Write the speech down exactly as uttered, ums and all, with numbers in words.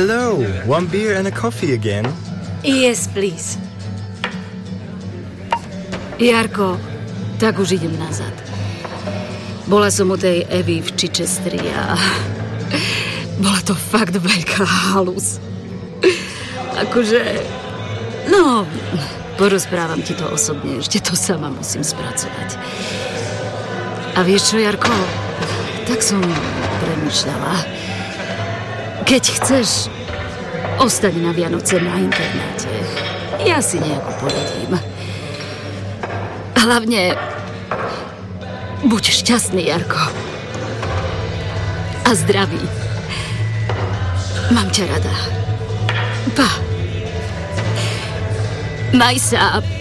Hello, one beer and a coffee again? Yes, please. Jarko, tak už idem nazad. Bola som u tej Evy v Chichesteri a bola to fakt veľká halus. Akože, no, porozprávam ti to osobne, ešte to sama musím spracovať. A vieš čo, Jarko, tak som premýšľala. Keď chceš, ostaň na Vianoce na internáte. Ja si nejako poradím. Hlavne, buď šťastný, Jarko. A zdravý. Mám ťa rada. Pa. Maj sa.